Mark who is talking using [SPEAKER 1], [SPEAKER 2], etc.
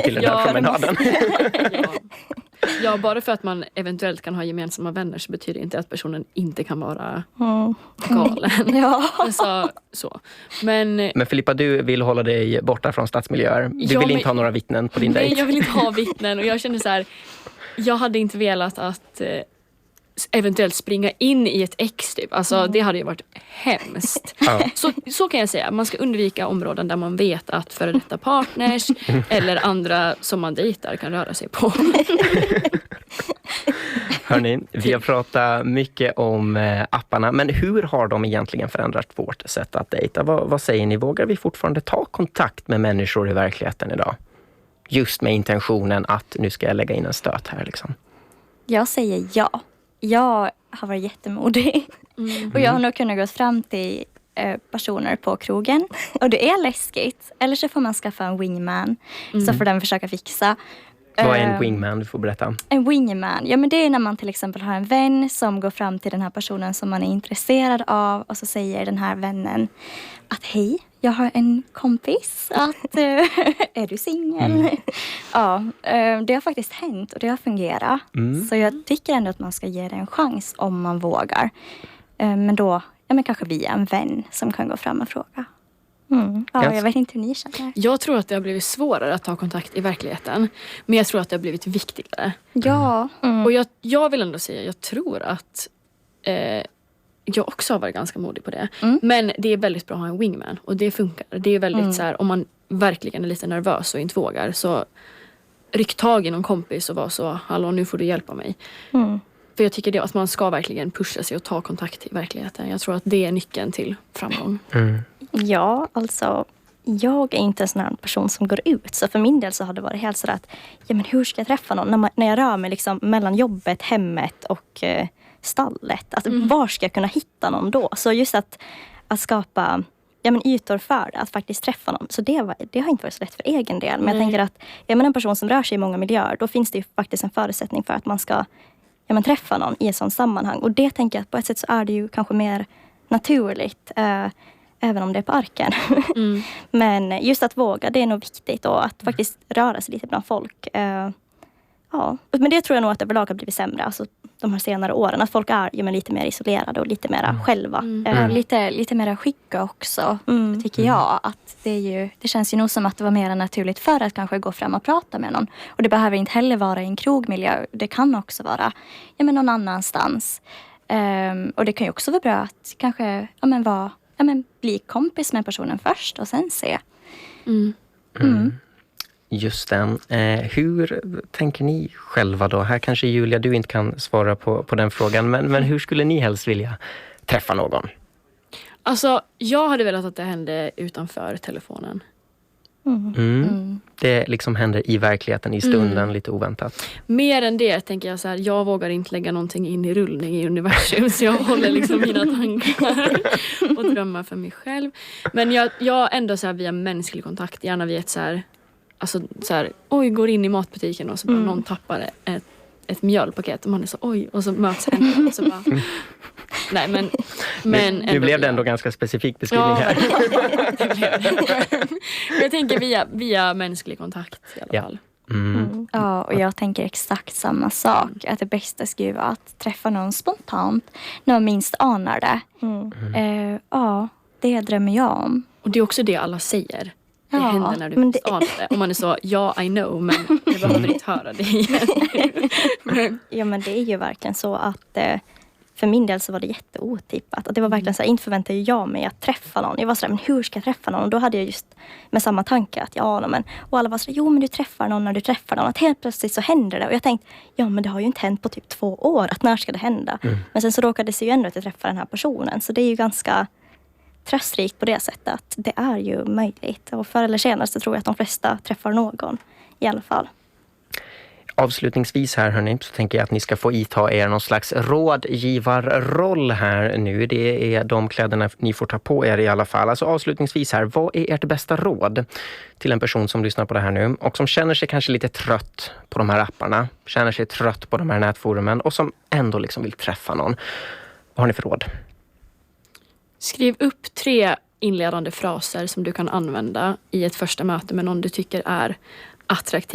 [SPEAKER 1] till den här promenaden.
[SPEAKER 2] Ja, bara för att man eventuellt kan ha gemensamma vänner så betyder det inte att personen inte kan vara galen.
[SPEAKER 3] Ja.
[SPEAKER 2] Alltså, så. Men
[SPEAKER 1] Filippa, du vill hålla dig borta från stadsmiljöer. Du vill inte ha några vittnen på din dejt.
[SPEAKER 2] Nej, jag vill inte ha vittnen. Och jag känner så här, jag hade inte velat att eventuellt springa in i ett ex typ. Alltså det hade ju varit hemskt.
[SPEAKER 1] Ja.
[SPEAKER 2] Så kan jag säga. Man ska undvika områden där man vet att före detta partners eller andra som man dejtar kan röra sig på.
[SPEAKER 1] Hörrni, vi har pratat mycket om apparna, men hur har de egentligen förändrat vårt sätt att dejta? Vad säger ni? Vågar vi fortfarande ta kontakt med människor i verkligheten idag? Just med intentionen att nu ska jag lägga in en stöt här liksom.
[SPEAKER 3] Jag säger ja. Jag har varit jättemodig. Och jag har nog kunnat gå fram till personer på krogen. Och det är läskigt. Eller så får man skaffa en wingman. Så får den försöka fixa.
[SPEAKER 1] Vad är en wingman? Du får berätta.
[SPEAKER 3] En wingman, ja men det är när man till exempel har en vän som går fram till den här personen som man är intresserad av. Och så säger den här vännen att hej, jag har en kompis. Att, är du singel? Ja, det har faktiskt hänt och det har fungerat. Så jag tycker ändå att man ska ge det en chans om man vågar. Men då, kanske via en vän som kan gå fram och fråga. Ja, jag vet inte hur ni känner.
[SPEAKER 2] Jag tror att det har blivit svårare att ta kontakt i verkligheten. Men jag tror att det har blivit viktigare.
[SPEAKER 3] Ja.
[SPEAKER 2] Och jag vill ändå säga, jag tror att jag också har varit ganska modig på det. Men det är väldigt bra att ha en wingman. Och det funkar. Det är väldigt så här, om man verkligen är lite nervös och inte vågar. Så ryck tag i någon kompis och var så, hallå nu får du hjälpa mig. För jag tycker det att man ska verkligen pusha sig och ta kontakt i verkligheten. Jag tror att det är nyckeln till framgång.
[SPEAKER 3] Ja, alltså jag är inte en sån här person som går ut. Så för min del så har det varit helt så att hur ska jag träffa någon? När jag rör mig liksom mellan jobbet, hemmet och stallet. Alltså, var ska jag kunna hitta någon då? Så just att skapa ytor för det, att faktiskt träffa någon. Så det har inte varit så lätt för egen del. Men jag tänker att är man en person som rör sig i många miljöer, då finns det ju faktiskt en förutsättning för att man ska träffa någon i ett sådant sammanhang. Och det tänker jag att på ett sätt så är det ju kanske mer naturligt. Även om det är på arken. Men just att våga, det är nog viktigt. Och att faktiskt röra sig lite bland folk. Ja, men det tror jag nog att överlag har blivit sämre. Alltså de här senare åren. Att folk är lite mer isolerade och lite mer själva. Lite mer skygga också. Tycker jag. Att det känns ju nog som att det var mer naturligt för att kanske gå fram och prata med någon. Och det behöver inte heller vara i en krogmiljö. Det kan också vara någon annanstans. Och det kan ju också vara bra att kanske bli kompis med personen först och sen se.
[SPEAKER 1] Just den. Hur tänker ni själva då? Här kanske Julia, du inte kan svara på den frågan. Men hur skulle ni helst vilja träffa någon?
[SPEAKER 2] Alltså, jag hade velat att det hände utanför telefonen.
[SPEAKER 1] Det liksom händer i verkligheten, i stunden, lite oväntat.
[SPEAKER 2] Mer än det tänker jag så här, jag vågar inte lägga någonting in i rullning i universum. Så jag håller liksom mina tankar och drömmar för mig själv. Men jag ändå så här via mänsklig kontakt, gärna via ett så här, alltså så här, går in i matbutiken och så bara någon tappar ett mjölpaket och man är så och så möts henne och så bara nej men
[SPEAKER 1] nu blev det ändå ganska specifik beskrivning här.
[SPEAKER 2] Det blev det. Jag tänker via mänsklig kontakt i alla fall.
[SPEAKER 3] Ja, och jag tänker exakt samma sak. Att det bästa skulle vara att träffa någon spontant när man minst anar det. Det drömmer jag om.
[SPEAKER 2] Och det är också det alla säger. Det händer när du minst anar det. Och man är så, I know, men jag behöver inte höra det igen.
[SPEAKER 3] Ja, men det är ju verkligen så att för min del så var det jätteotippat. Att det var verkligen så här, inte förväntade jag mig att träffa någon. Jag var så här, men hur ska jag träffa någon? Och då hade jag just med samma tanke att och alla var så här, jo men du träffar någon när du träffar någon. Att helt plötsligt så händer det. Och jag tänkte, men det har ju inte hänt på typ 2 år. Att när ska det hända? Men sen så råkade det sig ju ändå att jag träffade den här personen. Så det är ju ganska tröstrikt på det sättet. Att det är ju möjligt. Och förr eller senare så tror jag att de flesta träffar någon i alla fall.
[SPEAKER 1] Avslutningsvis här hörni, så tänker jag att ni ska få ta er någon slags rådgivarroll här nu. Det är de kläderna ni får ta på er i alla fall. Alltså avslutningsvis här, vad är ert bästa råd till en person som lyssnar på det här nu och som känner sig kanske lite trött på de här apparna, känner sig trött på de här nätforumen och som ändå liksom vill träffa någon? Vad har ni för råd? Skriv upp 3 inledande fraser som du kan använda i ett första möte med någon du tycker är attraktiv.